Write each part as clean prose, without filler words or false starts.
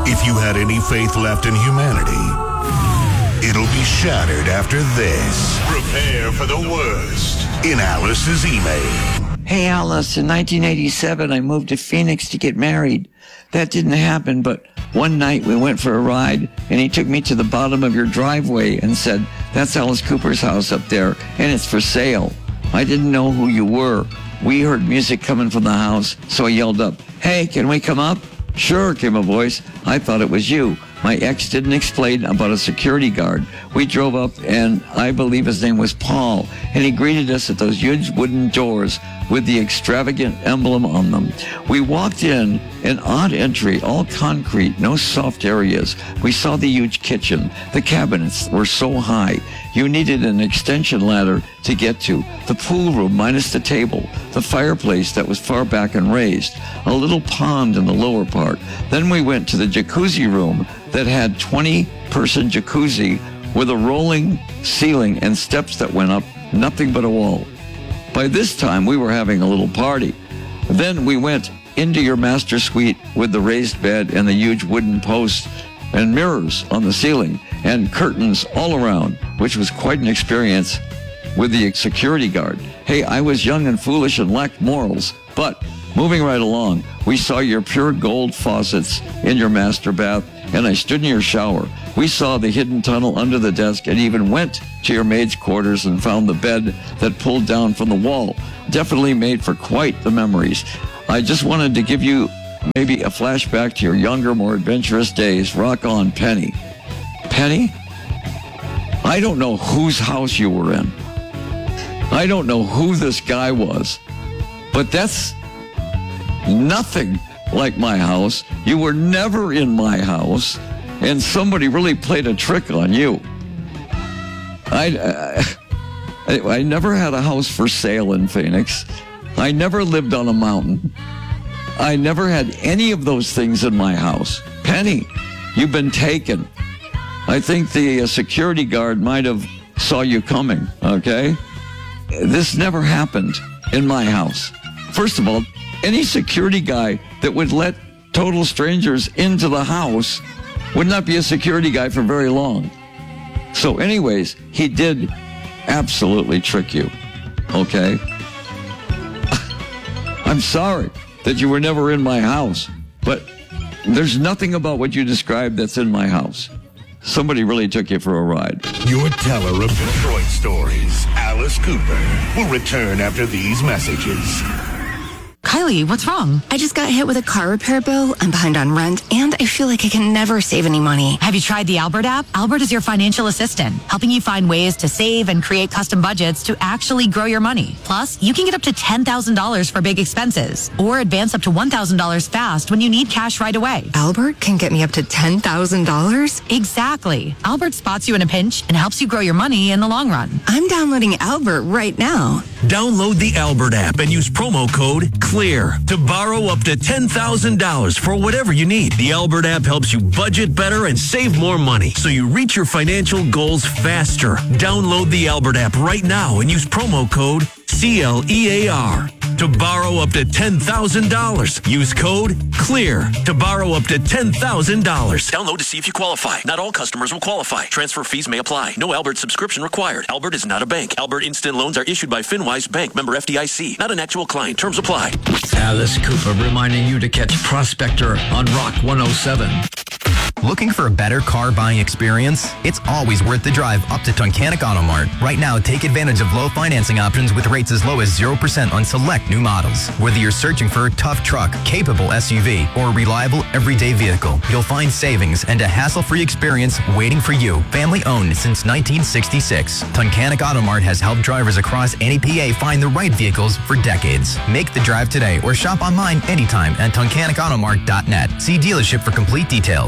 If you had any faith left in humanity, it'll be shattered after this. Prepare for the worst in Alice's email. Hey, Alice, in 1987, I moved to Phoenix to get married. That didn't happen, but one night we went for a ride, and he took me to the bottom of your driveway and said, "That's Alice Cooper's house up there, and it's for sale." I didn't know who you were. We heard music coming from the house, so I yelled up, "Hey, can we come up?" "Sure," came a voice. I thought it was you. My ex didn't explain about a security guard. We drove up, and I believe his name was Paul, and he greeted us at those huge wooden doors with the extravagant emblem on them. We walked in, an odd entry, all concrete, no soft areas. We saw the huge kitchen. The cabinets were so high, you needed an extension ladder to get to. The pool room minus the table. The fireplace that was far back and raised. A little pond in the lower part. Then we went to the jacuzzi room that had 20-person jacuzzi with a rolling ceiling and steps that went up, nothing but a wall. By this time, we were having a little party. Then we went into your master suite with the raised bed and the huge wooden posts and mirrors on the ceiling and curtains all around, which was quite an experience with the security guard. Hey, I was young and foolish and lacked morals, but moving right along, we saw your pure gold faucets in your master bath, and I stood in your shower. We saw the hidden tunnel under the desk and even went to your maid's quarters and found the bed that pulled down from the wall. Definitely made for quite the memories. I just wanted to give you maybe a flashback to your younger, more adventurous days. Rock on, Penny. Penny? I don't know whose house you were in. I don't know who this guy was, but that's nothing like my house. You were never in my house, and somebody really played a trick on you. I never had a house for sale in Phoenix. I never lived on a mountain. I never had any of those things in my house. Penny, you've been taken. I think the security guard might have saw you coming, okay? This never happened in my house. First of all, any security guy that would let total strangers into the house would not be a security guy for very long. So anyways, he did absolutely trick you, okay? I'm sorry that you were never in my house, but there's nothing about what you described that's in my house. Somebody really took you for a ride. Your teller of Detroit stories, Alice Cooper, will return after these messages. Kylie, what's wrong? I just got hit with a car repair bill. I'm behind on rent, and I feel like I can never save any money. Have you tried the Albert app? Albert is your financial assistant, helping you find ways to save and create custom budgets to actually grow your money. Plus, you can get up to $10,000 for big expenses, or advance up to $1,000 fast when you need cash right away. Albert can get me up to $10,000? Exactly. Albert spots you in a pinch and helps you grow your money in the long run. I'm downloading Albert right now. Download the Albert app and use promo code CLEAR to borrow up to $10,000 for whatever you need. The Albert app helps you budget better and save more money so you reach your financial goals faster. Download the Albert app right now and use promo code CLEAR to borrow up to $10,000. Use code CLEAR to borrow up to $10,000. Download to see if you qualify. Not all customers will qualify. Transfer fees may apply. No Albert subscription required. Albert is not a bank. Albert Instant Loans are issued by FinWise Bank, member FDIC. Not an actual client. Terms apply. Alice Cooper reminding you to catch Prospector on Rock 107. Looking for a better car buying experience? It's always worth the drive up to Tunkhannock Auto Mart. Right now, take advantage of low financing options with rates as low as 0% on select new models. Whether you're searching for a tough truck, capable SUV, or a reliable everyday vehicle, you'll find savings and a hassle-free experience waiting for you. Family owned since 1966. Tunkhannock Auto Mart has helped drivers across NEPA find the right vehicles for decades. Make the drive today or shop online anytime at tunkhannockautomart.net. See dealership for complete details.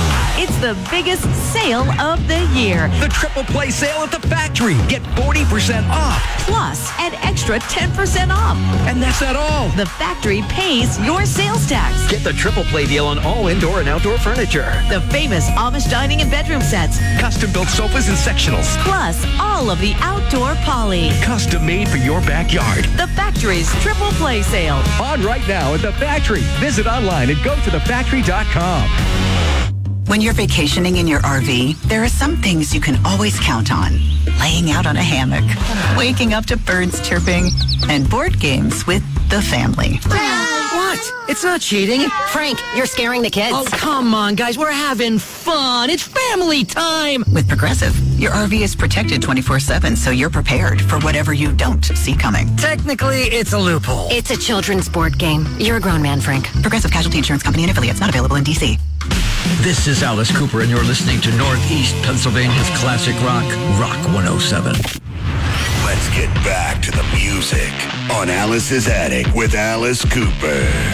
It's the biggest sale of the year. The Triple Play sale at the factory. Get 40% off. Plus, an extra 10% off. And that's not all. The factory pays your sales tax. Get the Triple Play deal on all indoor and outdoor furniture. The famous Amish dining and bedroom sets. Custom-built sofas and sectionals. Plus, all of the outdoor poly. Custom made for your backyard. The factory's Triple Play sale. On right now at the factory. Visit online and go to thefactory.com. When you're vacationing in your RV, there are some things you can always count on. Laying out on a hammock, waking up to birds chirping, and board games with the family. What? It's not cheating. Frank, you're scaring the kids. Oh, come on, guys. We're having fun. It's family time. With Progressive, your RV is protected 24/7, so you're prepared for whatever you don't see coming. Technically, it's a loophole. It's a children's board game. You're a grown man, Frank. Progressive Casualty Insurance Company and affiliates, not available in D.C. This is Alice Cooper, and you're listening to Northeast Pennsylvania's classic rock, Rock 107. Let's get back to the music on Alice's Attic with Alice Cooper.